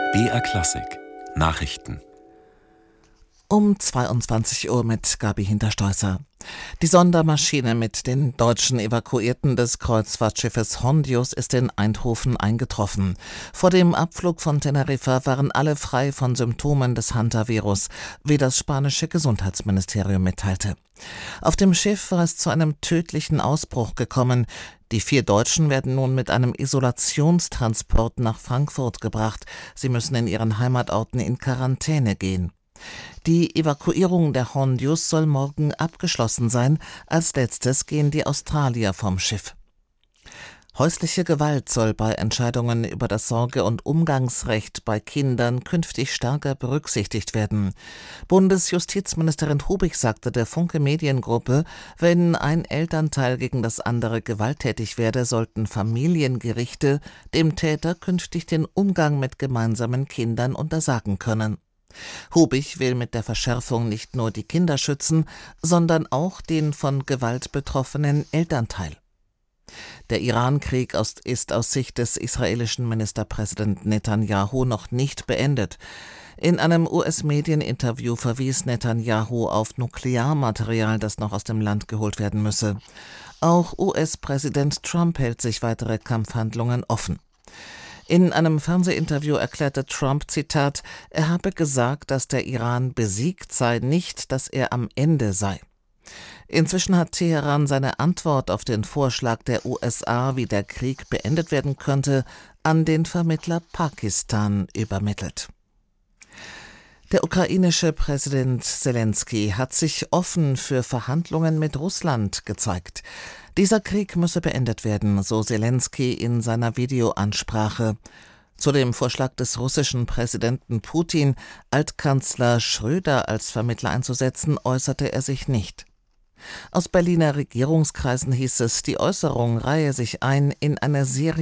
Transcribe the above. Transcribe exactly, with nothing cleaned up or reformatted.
B R Klassik Nachrichten Um zweiundzwanzig Uhr mit Gabi Hinterstoisser. Die Sondermaschine mit den deutschen Evakuierten des Kreuzfahrtschiffes Hondius ist in Eindhoven eingetroffen. Vor dem Abflug von Teneriffa waren alle frei von Symptomen des Hantavirus, wie das spanische Gesundheitsministerium mitteilte. Auf dem Schiff war es zu einem tödlichen Ausbruch gekommen. Die vier Deutschen werden nun mit einem Isolationstransport nach Frankfurt gebracht. Sie müssen in ihren Heimatorten in Quarantäne gehen. Die Evakuierung der Hondius soll morgen abgeschlossen sein. Als letztes gehen die Australier vom Schiff. Häusliche Gewalt soll bei Entscheidungen über das Sorge- und Umgangsrecht bei Kindern künftig stärker berücksichtigt werden. Bundesjustizministerin Hubig sagte der Funke Mediengruppe, wenn ein Elternteil gegen das andere gewalttätig werde, sollten Familiengerichte dem Täter künftig den Umgang mit gemeinsamen Kindern untersagen können. Hubig will mit der Verschärfung nicht nur die Kinder schützen, sondern auch den von Gewalt betroffenen Elternteil. Der Iran-Krieg ist aus Sicht des israelischen Ministerpräsidenten Netanyahu noch nicht beendet. In einem U S-Medieninterview verwies Netanyahu auf Nuklearmaterial, das noch aus dem Land geholt werden müsse. Auch U S-Präsident Trump hält sich weitere Kampfhandlungen offen. In einem Fernsehinterview erklärte Trump, Zitat, er habe gesagt, dass der Iran besiegt sei, nicht, dass er am Ende sei. Inzwischen hat Teheran seine Antwort auf den Vorschlag der U S A, wie der Krieg beendet werden könnte, an den Vermittler Pakistan übermittelt. Der ukrainische Präsident Selenskyj hat sich offen für Verhandlungen mit Russland gezeigt. Dieser Krieg müsse beendet werden, so Selenskyj in seiner Videoansprache. Zu dem Vorschlag des russischen Präsidenten Putin, Altkanzler Schröder als Vermittler einzusetzen, äußerte er sich nicht. Aus Berliner Regierungskreisen hieß es, die Äußerung reihe sich ein in eine Serie